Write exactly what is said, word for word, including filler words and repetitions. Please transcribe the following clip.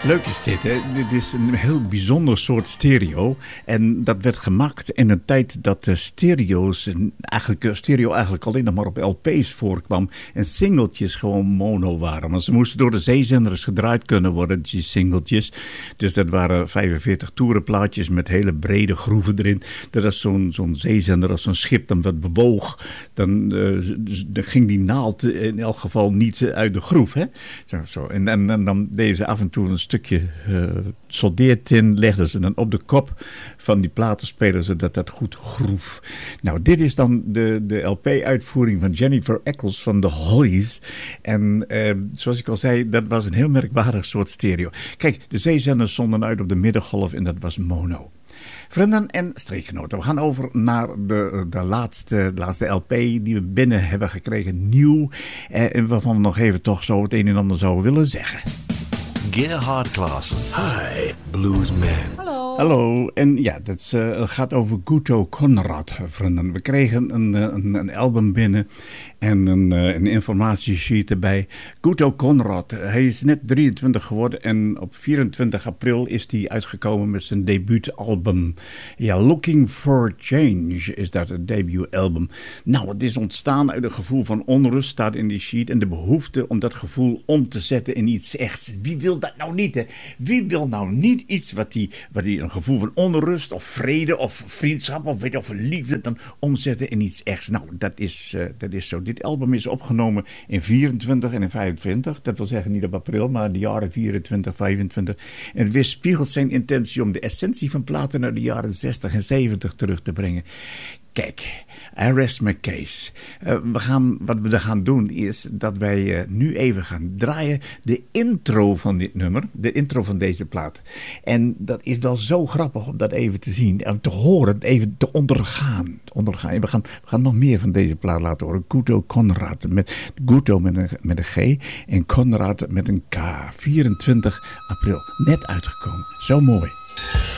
Leuk is dit, hè? Dit is een heel bijzonder soort stereo. En dat werd gemaakt in een tijd dat de stereo's, eigenlijk, stereo eigenlijk alleen nog maar op L P's voorkwam. En singeltjes gewoon mono waren. Want ze moesten door de zeezenders gedraaid kunnen worden, die singeltjes. Dus dat waren vijfenveertig toerenplaatjes met hele brede groeven erin. Dat als zo'n, zo'n zeezender, als zo'n schip dan wat bewoog, dan, uh, dan ging die naald in elk geval niet uit de groef. Hè? Zo, zo. En, en, en dan deden ze af en toe een stukje uh, soldeertin, legden ze dan op de kop van die platenspeler, zodat dat goed groef. Nou, dit is dan de, de L P-uitvoering van Jennifer Eccles van de Hollies. En uh, zoals ik al zei, dat was een heel merkwaardig soort stereo. Kijk, de zeezenders zonden uit op de middengolf en dat was mono. Vrienden en streekgenoten, we gaan over naar de, de, laatste, de laatste L P die we binnen hebben gekregen, nieuw. En waarvan we nog even toch zo het een en ander zouden willen zeggen. Gerhard Klaassen. Hi, Bluesman. Hallo. Hallo. En ja, dat uh, gaat over Guto Conrad, vrienden. We kregen een, een, een album binnen en een, een informatiesheet erbij. Guto Conrad, hij is net drieëntwintig geworden en op vierentwintig april is hij uitgekomen met zijn debuutalbum. Ja, Looking for Change is dat, het debuutalbum. Nou, het is ontstaan uit een gevoel van onrust, staat in die sheet, en de behoefte om dat gevoel om te zetten in iets echts. Wie wil dat nou niet, hè? Wie wil nou niet iets wat die, wat die een gevoel van onrust of vrede of vriendschap of weet je, of liefde dan omzetten in iets echts? Nou, dat is, uh, dat is zo. Dit album is opgenomen in vierentwintig en in vijfentwintig. Dat wil zeggen niet op april, maar de jaren vierentwintig, vijfentwintig. En het weerspiegelt zijn intentie om de essentie van platen naar de jaren zestig en zeventig terug te brengen. Kijk, I rest my case. Uh, we gaan, wat we gaan doen is dat wij uh, nu even gaan draaien de intro van dit nummer. De intro van deze plaat. En dat is wel zo grappig om dat even te zien en te horen, even te ondergaan. ondergaan. En we, gaan, we gaan nog meer van deze plaat laten horen. Guto Conrad. Met, Guto met een, met een G en Conrad met een K. vierentwintig april. Net uitgekomen. Zo mooi.